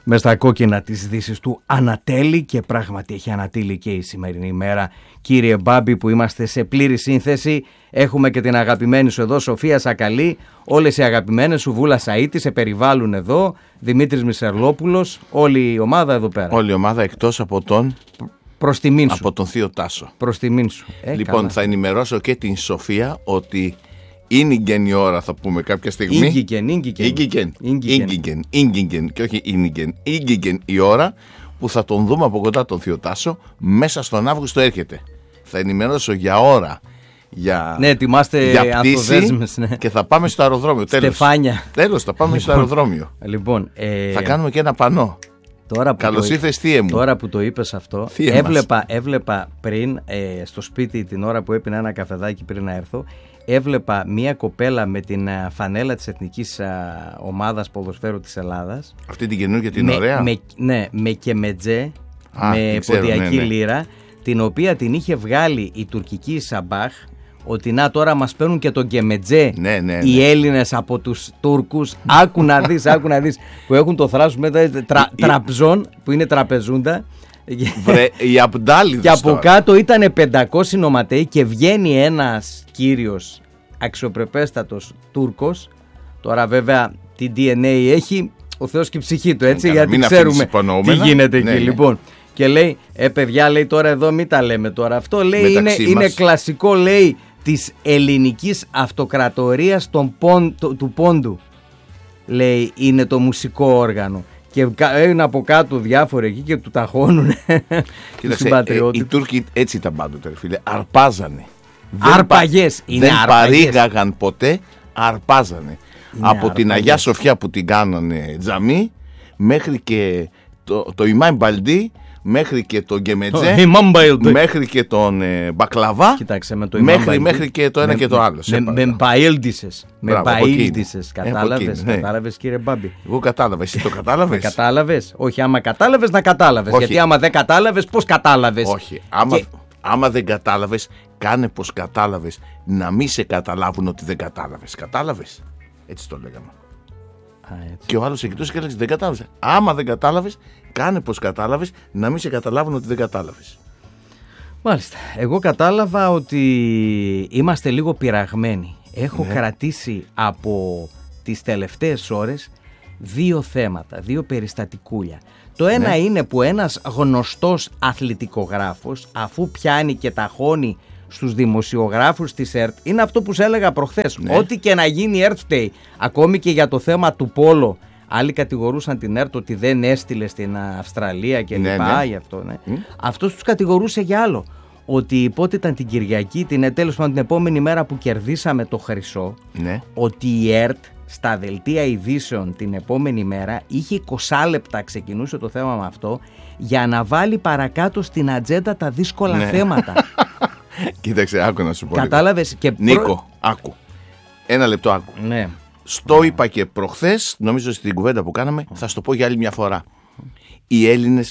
μες στα κόκκινα της Δύσης του ανατέλει, και πράγματι έχει ανατείλει και η σημερινή ημέρα. Κύριε Μπάμπη, που είμαστε σε πλήρη σύνθεση, έχουμε και την αγαπημένη σου εδώ Σοφία Σακαλή, όλες οι αγαπημένες σου, Βούλα Σαΐτη, σε περιβάλλουν εδώ, Δημήτρης Μισερλόπουλος, όλη η ομάδα εδώ πέρα. Όλη η ομάδα εκτός από τον... Προς τιμήν σου. Από τον Θείο Τάσο. Προς τιμήν σου. Λοιπόν, καλά. Θα ενημερώσω και την Σοφία ότι ίνιγκεν η ώρα, θα πούμε κάποια στιγμή. Ίνγκεν και όχι ίνιγκεν. Ίνγκεν η ώρα που θα τον δούμε από κοντά τον Θείο Τάσο. Μέσα στον Αύγουστο έρχεται. Θα ενημερώσω για ώρα. Ναι, ετοιμάστε αυτοδέσμες, ναι. Και θα πάμε στο αεροδρόμιο. Στεφάνια. Τέλος, θα πάμε στο αεροδρόμιο. Λοιπόν, θα κάνουμε και ένα πανό. Καλώς ήρθες, θεία μου. Τώρα που το είπες αυτό, έβλεπα πριν στο σπίτι την ώρα που έπινα ένα καφεδάκι πριν να έρθω, έβλεπα μια κοπέλα με την φανέλα της εθνικής ομάδας ποδοσφαίρου της Ελλάδας. Αυτή την καινούργια την ωραία. Με κεμετζέ, με ποντιακή λίρα, την οποία την είχε βγάλει η τουρκική Σαμπάχ, ότι να τώρα μας παίρνουν και τον κεμετζέ οι Έλληνες από τους Τούρκους. Άκου να δεις που έχουν το θράσος με τραψών που είναι τραπεζούντα. Οι Αμπντάλιδες. Και από κάτω ήταν 500 νοματέοι και βγαίνει ένας κύριος αξιοπρεπέστατος Τούρκος. Τώρα βέβαια τι DNA έχει ο Θεός και η ψυχή του, έτσι, γιατί ξέρουμε τι γίνεται εκεί. Λοιπόν, και λέει, παιδιά, λέει, τώρα εδώ μην τα λέμε τώρα. Αυτό λέει είναι κλασικό, λέει, της ελληνικής αυτοκρατορίας του Πόντου. Λέει, είναι το μουσικό όργανο. Και είναι από κάτω διάφοροι εκεί και του ταχώνουν. Οι Τούρκοι έτσι ήταν πάντοτε, φίλε. Αρπάζανε. Αρπαγές. Δεν παρήγαγαν ποτέ, αρπάζανε. Από την Αγιά Σοφιά που την κάνανε τζαμί, μέχρι και το Ιμάμ Μπαλντί, μέχρι και τον Γκεμετζέ, μέχρι και τον Μπακλαβά. Κοίταξε, με το μέχρι και το ένα και το άλλο. Με μπαίλντισες. Κατάλαβες, κύριε Μπάμπη? Εγώ κατάλαβα, εσύ το κατάλαβες? Κατάλαβες? Όχι, άμα κατάλαβες να κατάλαβες. Γιατί άμα δεν κατάλαβες, πώς κατάλαβες? Όχι, άμα δεν κατάλαβες, κάνε πως κατάλαβες, να μην σε καταλάβουν ότι δεν κατάλαβες. Κατάλαβες? Έτσι το λέγαμε. Και ο άλλος εκτός και έλεγε δεν κατάλαβες. Άμα δεν κατάλαβες, κάνε πως κατάλαβες, να μην σε καταλάβουν ότι δεν κατάλαβες. Μάλιστα. Εγώ κατάλαβα ότι είμαστε λίγο πειραγμένοι. Έχω κρατήσει από τις τελευταίες ώρες 2 θέματα, 2 περιστατικούλια. Το ένα είναι που ένας γνωστός αθλητικογράφος, αφού πιάνει και ταχώνει στους δημοσιογράφους της ΕΡΤ, είναι αυτό που σε έλεγα προχθές. Ό,τι και να γίνει η ΕΡΤ φταίει. Ακόμη και για το θέμα του πόλο. Άλλοι κατηγορούσαν την ΕΡΤ ότι δεν έστειλε στην Αυστραλία και λοιπά. Γι' αυτό, αυτός τους κατηγορούσε για άλλο. Ότι πότε ήταν την Κυριακή, τέλος πάντων την επόμενη μέρα που κερδίσαμε το χρυσό, ότι η ΕΡΤ στα δελτία ειδήσεων την επόμενη μέρα είχε 20 λεπτά, ξεκινούσε το θέμα με αυτό, για να βάλει παρακάτω στην ατζέντα τα δύσκολα θέματα. Κοίταξε, άκου να σου πω. Κατάλαβες? Και Νίκο, άκου. Ένα λεπτό, άκου. Ναι. Στο είπα και προχθές, νομίζω στην κουβέντα που κάναμε, θα σου το πω για άλλη μια φορά. Οι Έλληνες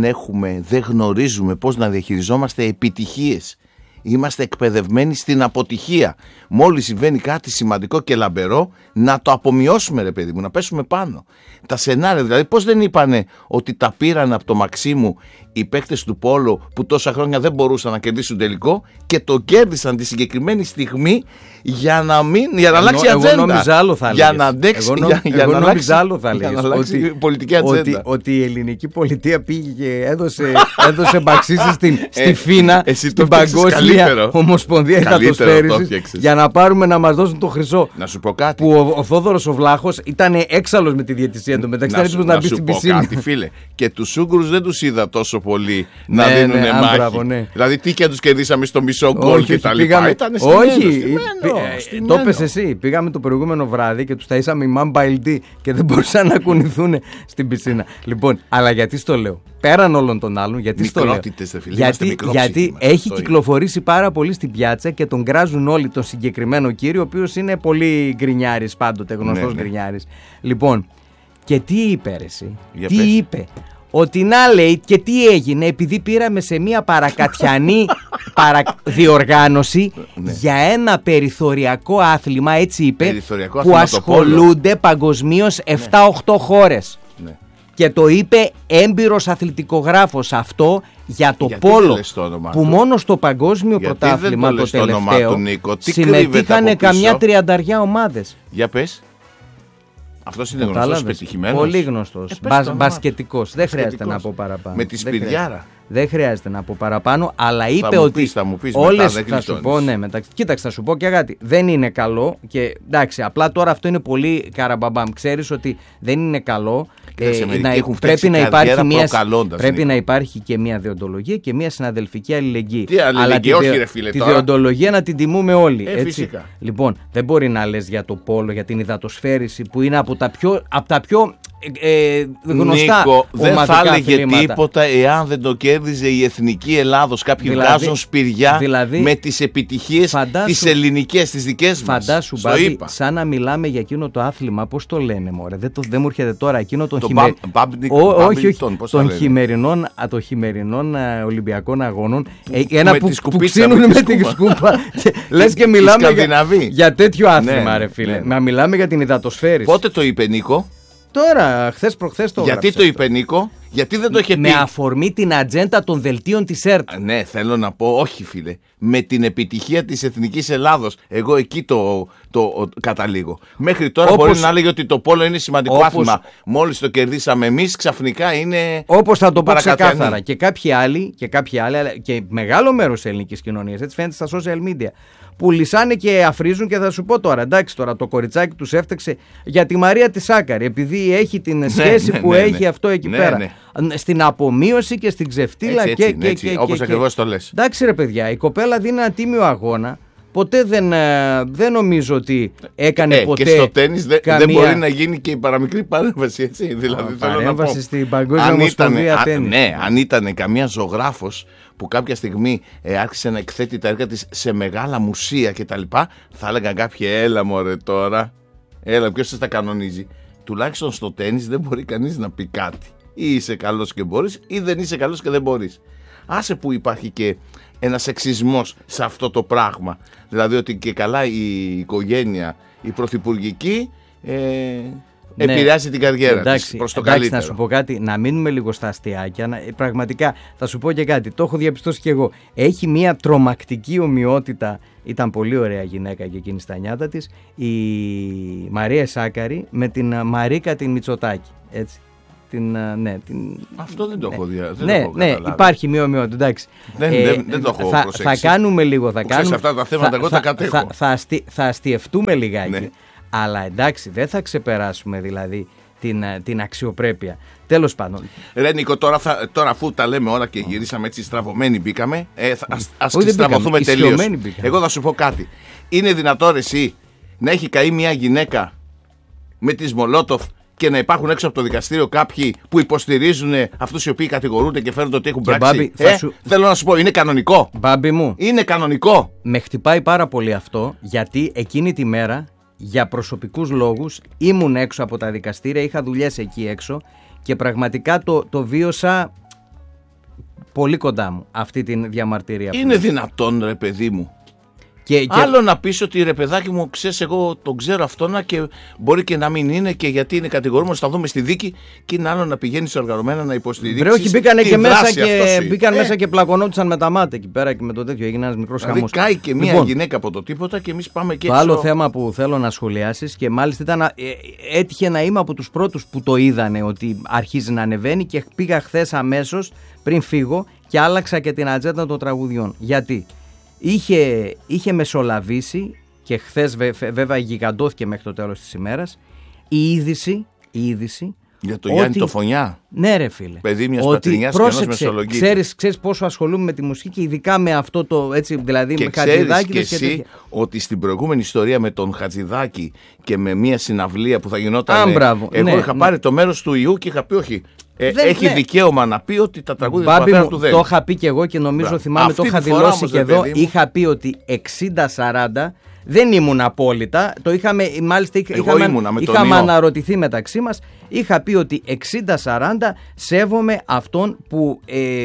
δεν γνωρίζουμε πώς να διαχειριζόμαστε επιτυχίες. Είμαστε εκπαιδευμένοι στην αποτυχία. Μόλις συμβαίνει κάτι σημαντικό και λαμπερό, να το απομειώσουμε, ρε παιδί μου, να πέσουμε πάνω. Τα σενάρια, δηλαδή, πώς δεν είπανε ότι τα πήραν από το Μαξίμου οι παίκτες του Πόλο που τόσα χρόνια δεν μπορούσαν να κερδίσουν τελικό και το κέρδισαν τη συγκεκριμένη στιγμή για να αλλάξει η ατζέντα. Εγώ νόμιζα άλλο θα έλεγες. Εγώ νόμιζα άλλο θα έλεγες. Για να αλλάξει η πολιτική ατζέντα. Ότι η ελληνική πολιτεία πήγε και έδωσε μπαξίσεις στη Φίνα, στην Παγκόσμια Ομοσπονδία Υδατοσφαίρισης, για να πάρουμε να μας δώσουν το χρυσό. Να σου πω κάτι. Που ο Θόδωρος ο Βλάχος ήταν έξαλλος με τη διαιτησία του. Μεταξύ να μπει στην πισίνα. Κάτι, φίλε. Και τους Ούγγρους δεν τους είδα τόσο πολύ να δίνουν μάχη. Δηλαδή τι και τους κερδίσαμε στο μισό γκολ και τα λοιπά. Όχι, το πες εσύ. Πήγαμε το προηγούμενο βράδυ και τους ταΐσαμε Ιμάμ Μπαλντί και δεν μπορούσαν να κουνηθούν στην πισίνα. Λοιπόν, αλλά γιατί στο λέω? Πέραν όλων των άλλων, γιατί στο λέω? Γιατί έχει κυκλοφορήσει πάρα πολύ στην πιάτσα και τον κράζουν όλοι τον συγκεκριμένο κύριο, ο οποίος είναι πολύ γκρινιάρης πάντοτε, γνωστός γκρινιάρης. Λοιπόν, και τι είπε εσύ? Τι είπε? Ότι να, λέει, και τι έγινε, επειδή πήραμε σε μια παρακατιανή διοργάνωση για ένα περιθωριακό άθλημα, έτσι είπε, που ασχολούνται παγκοσμίως 7-8 χώρες. Και το είπε έμπειρος αθλητικογράφος αυτό για το Γιατί πόλο, το που μόνο στο παγκόσμιο πρωτάθλημα το τελευταίο συμμετείχαν καμιά 30 ομάδες. Για πες. Αυτός είναι γνωστός, πετυχημένος. Πολύ γνωστός. Μπασκετικός. Δεν χρειάζεται να πω παραπάνω. Με τη σπιριάρα. Δεν χρειάζεται να πω παραπάνω, αλλά είπε θα μου πεις όλες μετά, θα σου πω, ναι, κοίταξε, θα σου πω και κάτι. Δεν είναι καλό και εντάξει, απλά τώρα αυτό είναι πολύ καραμπαμπάμ. Ξέρεις ότι δεν είναι καλό. Πρέπει να υπάρχει και μια δεοντολογία και μια συναδελφική αλληλεγγύη. Τι αλληλεγγύη, όχι ρε φίλε. Τη δεοντολογία να την τιμούμε όλοι. Φυσικά. Λοιπόν, δεν μπορεί να λες για το πόλο, για την υδατοσφαίριση που είναι από τα πιο γνωστά. Νίκο, δεν θα έλεγε αθλήματα. τίποτα εάν δεν το κέρδιζε η εθνική Ελλάδος. Κάποιοι βγάζουν σπηριά με τις επιτυχίες τις ελληνικές, τις δικές μας. Φαντάσου, Μπάμπη, σαν να μιλάμε για εκείνο το άθλημα, πώς το λένε, μωρέ, δεν μου έρχεται τώρα εκείνο τον χειμερινών Ολυμπιακών Αγώνων. Ένα που ξύνουν με τη σκούπα. Λες και μιλάμε για τέτοιο άθλημα, ρε φίλε. Να μιλάμε για την υδατοσφαίριση. Πότε το είπε, Νίκο? Τώρα, χθες προχθές το έγραψε. Γιατί το είπε, Νίκο? Γιατί δεν το είχε πει? Με αφορμή την ατζέντα των δελτίων της ΕΡΤ. Ναι, θέλω να πω, όχι φίλε. Με την επιτυχία της Εθνικής Ελλάδος. Εγώ εκεί το καταλήγω. Μέχρι τώρα μπορεί να έλεγε ότι το πόλο είναι σημαντικό άθλημα. Μόλις το κερδίσαμε εμείς, ξαφνικά είναι. Όπως θα το πω ξεκάθαρα. Και κάποιοι άλλοι, και μεγάλο μέρος της ελληνικής κοινωνίας, έτσι φαίνεται στα social media, που λυσάνε και αφρίζουν. Και θα σου πω τώρα, εντάξει, τώρα το κοριτσάκι τους έφταξε για τη Μαρία τη Σάκαρη, επειδή έχει την σχέση που έχει αυτό εκεί πέρα. Στην απομείωση και στην ξεφτύλα έτσι, όπως ακριβώς το λες. Εντάξει ρε παιδιά, η κοπέλα δίνει ένα τίμιο αγώνα. Ποτέ δεν νομίζω ότι έκανε ποτέ. Και στο τένις δεν μπορεί να γίνει και η παραμικρή παρέμβαση, έτσι. Δηλαδή, παρέμβαση στην Παγκόσμια Ομοσπονδία Τένις. Ναι, αν ήταν καμία ζωγράφος που κάποια στιγμή άρχισε να εκθέτει τα έργα της σε μεγάλα μουσεία κτλ., θα έλεγαν κάποιοι, έλα μωρέ τώρα, έλα, ποιος σας τα κανονίζει. Τουλάχιστον στο τένις δεν μπορεί κανείς να πει κάτι. Ή είσαι καλός και μπορείς, ή δεν είσαι καλός και δεν μπορείς. Άσε που υπάρχει και ένας σεξισμός σε αυτό το πράγμα. Δηλαδή ότι και καλά η οικογένεια, η πρωθυπουργική επηρεάζει την καριέρα της προς το καλύτερο. Να σου πω κάτι, να μείνουμε λίγο στα αστιάκια. Πραγματικά θα σου πω και κάτι, το έχω διαπιστώσει και εγώ. Έχει μια τρομακτική ομοιότητα. Ήταν πολύ ωραία γυναίκα και εκείνη στα νιάτα της, η Μαρία Σάκαρη με την Μαρίκα την Μητσοτάκη, έτσι. Αυτό δεν το έχω δει. Ναι, υπάρχει μια ομοιότητα. Εντάξει. Δεν το έχω προσέξει. Θα κάνουμε λίγο. Σε αυτά τα θέματα εγώ τα κατέχω. Θα αστιευτούμε λιγάκι. Ναι. Αλλά εντάξει, δεν θα ξεπεράσουμε δηλαδή την αξιοπρέπεια. Τέλος πάντων. Ρε Νίκο, τώρα αφού τα λέμε όλα και γυρίσαμε έτσι στραβωμένοι μπήκαμε, ας στραβωθούμε τελείως. Εγώ θα σου πω κάτι. Είναι δυνατόν εσύ να έχει καεί μια γυναίκα με τις Μολότοφ και να υπάρχουν έξω από το δικαστήριο κάποιοι που υποστηρίζουν αυτούς οι οποίοι κατηγορούνται και φαίνονται ότι έχουν πράξει? Θέλω να σου πω, είναι κανονικό? Μπάμπη μου, είναι κανονικό. Με χτυπάει πάρα πολύ αυτό, γιατί εκείνη τη μέρα για προσωπικούς λόγους ήμουν έξω από τα δικαστήρια, είχα δουλειές εκεί έξω και πραγματικά το βίωσα πολύ κοντά μου αυτή τη διαμαρτυρία. Είναι δυνατόν, ρε παιδί μου? Άλλο να πεις ότι ρε παιδάκι μου, ξέρεις, εγώ τον ξέρω αυτόν και μπορεί και να μην είναι και γιατί είναι κατηγορούμενος, θα δούμε στη δίκη, και είναι άλλο να πηγαίνεις οργανωμένα να υποστηρίξεις. Βρε, όχι, μπήκανε και μέσα και πλακωνόντουσαν με τα μάτια εκεί πέρα και με το τέτοιο, έγινε ένας μικρός χαμός. Δηλαδή κάει και μια γυναίκα από το τίποτα και εμείς πάμε και το άλλο θέμα που θέλω να σχολιάσεις, και μάλιστα έτυχε να είμαι από τους πρώτους που το είδανε ότι αρχίζει να ανεβαίνει, και πήγα χθες αμέσως πριν φύγω και άλλαξα και την ατζέντα των τραγουδιών. Γιατί? Είχε μεσολαβήσει, και χθες βέβαια γιγαντώθηκε μέχρι το τέλος της ημέρας, η είδηση για το Γιάννη το Φωνιά. Ναι ρε φίλε. Παιδί μιας πατρινιάς και ενός μεσολογγίτη. Ξέρεις πόσο ασχολούμαι με τη μουσική και ειδικά με αυτό το έτσι, δηλαδή και με Χατζηδάκη. Και εσύ ότι στην προηγούμενη ιστορία με τον Χατζηδάκη και με μια συναυλία που θα γινόταν, εγώ είχα πάρει το μέρος του ιού και είχα πει όχι. Έχει δικαίωμα να πει ότι τα τραγούδια του πατέρα του δεν. Το είχα πει και εγώ και νομίζω θυμάμαι το είχα δηλώσει και εδώ. Είχα πει ότι 60-40 δεν ήμουν απόλυτα. Το είχαμε, μάλιστα είχαμε αναρωτηθεί μεταξύ μας. Είχα πει ότι 60-40 σέβομαι αυτόν που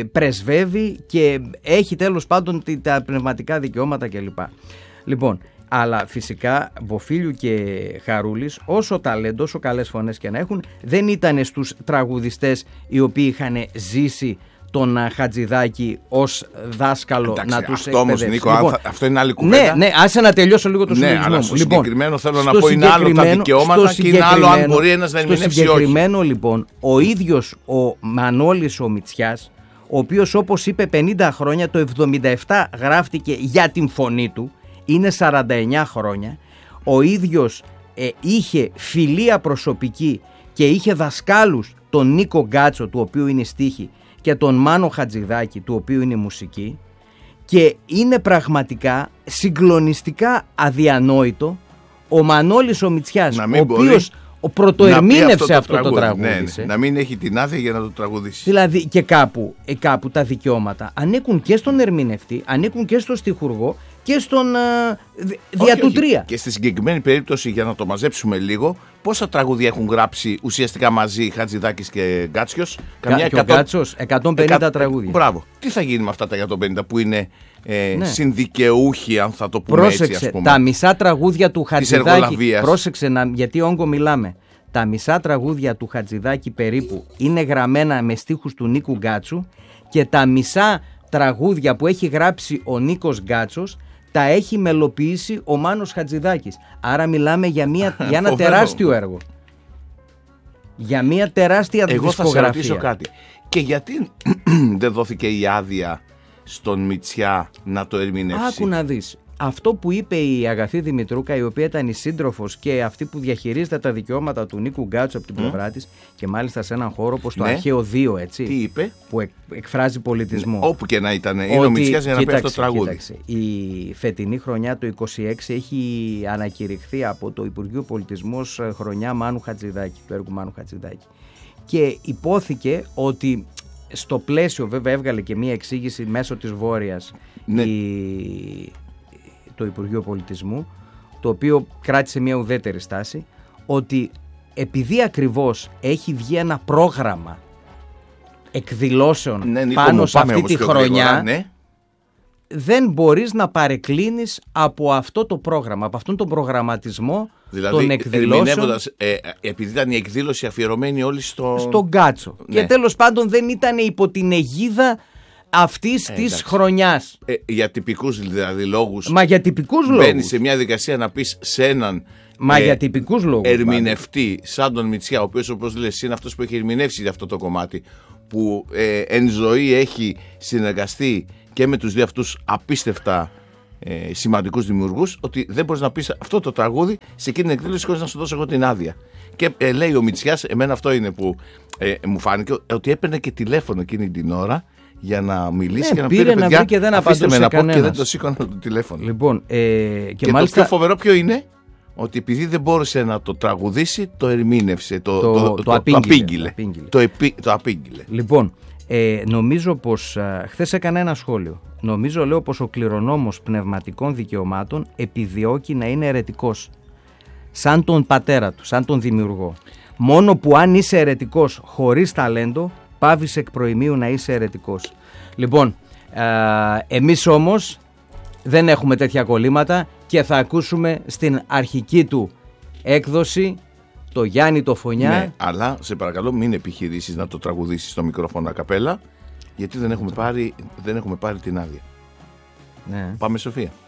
πρεσβεύει και έχει τέλος πάντων τα πνευματικά δικαιώματα κλπ. Λοιπόν, Αλλά φυσικά Μποφίλιου και Χαρούλης, όσο ταλέντο, όσο καλές φωνές και να έχουν, δεν ήταν στους τραγουδιστές οι οποίοι είχαν ζήσει τον Χατζηδάκη ως δάσκαλο. Εντάξει, να τους αυτό όμως, εκπαιδεύσει. Νίκο, αυτό είναι άλλη κουβέντα. Ναι, άσε να τελειώσω λίγο το συλλογισμό. Αλλά στο λοιπόν, συγκεκριμένο θέλω να πω είναι άλλο τα δικαιώματα και είναι άλλο αν μπορεί ένας να ερμηνεύσει όχι. Στο συγκεκριμένο λοιπόν, ο ίδιος ο Μανώλης ο Μητσιάς, ο οποίος όπως είπε 50 χρόνια, το 77 γράφτηκε για την φωνή του, είναι 49 χρόνια, ο ίδιος είχε φιλία προσωπική και είχε δασκάλους τον Νίκο Γκάτσο, του οποίου είναι στίχη, και τον Μάνο Χατζηδάκη, του οποίου είναι μουσική, και είναι πραγματικά συγκλονιστικά αδιανόητο ο Μανώλης ο Μητσιάς, ο οποίος πρωτοερμήνευσε αυτό το τραγούδι. Ναι. Να μην έχει την άδεια για να το τραγουδήσει. Δηλαδή και κάπου τα δικαιώματα ανήκουν και στον ερμηνευτή, ανήκουν και στο στιχουργό και στον διατουτρία. Και στη συγκεκριμένη περίπτωση, για να το μαζέψουμε λίγο, πόσα τραγούδια έχουν γράψει ουσιαστικά μαζί Χατζηδάκης και Γκάτσιος? Και ο Γκάτσος 150 τραγούδια. Μπράβο. Τι θα γίνει με αυτά τα 150 που είναι συνδικαιούχοι, αν θα το πούμε. Πρόσεξε, έτσι, ας πούμε, τα μισά τραγούδια του Χατζηδάκη. Πρόσεξε, γιατί όγκο μιλάμε. Τα μισά τραγούδια του Χατζηδάκη περίπου είναι γραμμένα με στίχους του Νίκου Γκάτσου και τα μισά τραγούδια που έχει γράψει ο Νίκος Γκάτσος τα έχει μελοποιήσει ο Μάνος Χατζηδάκης. Άρα μιλάμε για ένα τεράστιο έργο. Για μια τεράστια δισκογραφία. Εγώ θα σε ρωτήσω κάτι. Και γιατί δεν δόθηκε η άδεια στον Μητσιά να το ερμηνεύσει? Άκου να δεις. Αυτό που είπε η Αγαθή Δημητρούκα, η οποία ήταν η σύντροφος και αυτή που διαχειρίζεται τα δικαιώματα του Νίκου Γκάτσου από την πλευρά της, και μάλιστα σε έναν χώρο όπως το Αρχαίο 2, έτσι. Τι είπε? Που εκφράζει πολιτισμό. Όπου και να ήταν, είναι ο Μητσιάς για να πει αυτό το τραγούδι. Κοίταξε, η φετινή χρονιά, το 26, έχει ανακηρυχθεί από το Υπουργείο Πολιτισμού ως χρονιά Μάνου Χατζηδάκη, του έργου Μάνου Χατζηδάκη. Και υπόθηκε ότι στο πλαίσιο, βέβαια έβγαλε και μία εξήγηση μέσω της Βόρειας, το Υπουργείο Πολιτισμού, το οποίο κράτησε μια ουδέτερη στάση, ότι επειδή ακριβώς έχει βγει ένα πρόγραμμα εκδηλώσεων πάνω σε αυτή τη χρονιά, δεν μπορείς να παρεκκλίνεις από αυτό το πρόγραμμα, από αυτόν τον προγραμματισμό, δηλαδή, των εκδηλώσεων. Επειδή ήταν η εκδήλωση αφιερωμένη όλη στον Γκάτσο. Και τέλος πάντων δεν ήταν υπό την αιγίδα αυτής της χρονιάς. Για τυπικούς δηλαδή λόγους. Μα για τυπικούς λόγους. Μπαίνεις σε μια δικασία να πεις σε έναν για τυπικούς λόγους, ερμηνευτή σαν τον Μητσιά, ο οποίος, όπως λες, είναι αυτός που έχει ερμηνεύσει για αυτό το κομμάτι, που εν ζωή έχει συνεργαστεί και με τους δύο αυτούς απίστευτα σημαντικούς δημιουργούς, ότι δεν μπορείς να πεις αυτό το τραγούδι σε εκείνη την εκδήλωση χωρίς να σου δώσω εγώ την άδεια. Και λέει ο Μητσιάς, εμένα αυτό είναι που μου φάνηκε, ότι έπαιρνε και τηλέφωνο εκείνη την ώρα για να μιλήσει και να πει, παιδιά, και δεν αφήστε με να πω, και δεν το σήκωνα το τηλέφωνο. Λοιπόν, και μάλιστα, το πιο φοβερό ποιο είναι? Ότι επειδή δεν μπόρεσε να το τραγουδήσει, το ερμήνευσε, το απήγγειλε. Το απήγγειλε. Λοιπόν, νομίζω πως, χθες έκανα ένα σχόλιο, λέω πως ο κληρονόμος πνευματικών δικαιωμάτων επιδιώκει να είναι αιρετικός, σαν τον πατέρα του, σαν τον δημιουργό. Μόνο που αν είσαι αιρετικός χωρίς ταλέντο, πάβεις εκ προημίου να είσαι αιρετικός. Λοιπόν, εμείς όμως δεν έχουμε τέτοια κολλήματα και θα ακούσουμε στην αρχική του έκδοση το Γιάννη το Φωνιά. Ναι, αλλά σε παρακαλώ μην επιχειρήσεις να το τραγουδήσεις στο μικρόφωνο ακαπέλα, γιατί δεν έχουμε πάρει την άδεια. Ναι. Πάμε, Σοφία.